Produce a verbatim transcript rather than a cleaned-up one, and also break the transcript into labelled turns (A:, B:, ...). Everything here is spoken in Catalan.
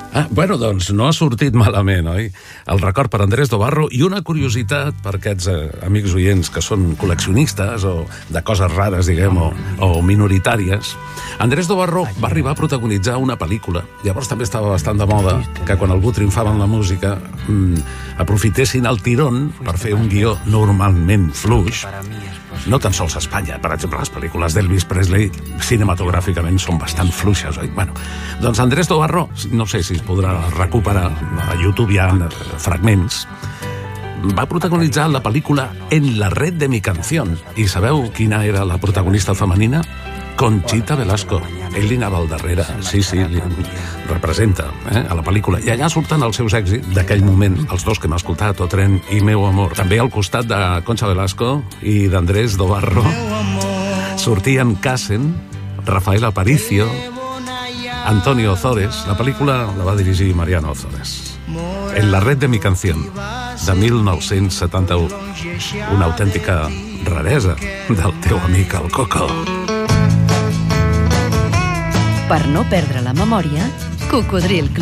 A: Ah, bueno, doncs no ha sortit malament, oi? El record per Andrés Dobarro i una curiositat per aquests eh, amics oients que són col·leccionistes o de coses rares, diguem, o, o minoritàries. Andrés Dobarro va arribar a protagonitzar una pel·lícula. Llavors també estava bastant de moda que quan algú triomfava en la música mmm, aprofitessin el tirón per fer un guió normalment fluix. No tan sols a Espanya, per exemple, les pel·lícules d'Elvis Presley cinematogràficament són bastant fluixes, oi? Bueno, doncs Andrés Dobarro, no sé si es podrà recuperar, a YouTube hi ha fragments, va protagonitzar la pel·lícula En la red de mi canción. I sabeu quina era la protagonista femenina? Conchita Velasco. Ell li anava al darrere, sí, sí, li representa eh, a la pel·lícula. I allà surten els seus èxits d'aquell moment, els dos que hem escoltat, O tren i Meu amor. També al costat de Concha Velasco i d'Andrés Dobarro sortien Casen, Rafael Aparicio, Antonio Ozores. La pel·lícula la va dirigir Mariano Ozores. En la red de mi canción, de mil nou-cents setanta-u. Una autèntica raresa del teu amic el Coco.
B: Per no perdre la memòria, Cocodril Club.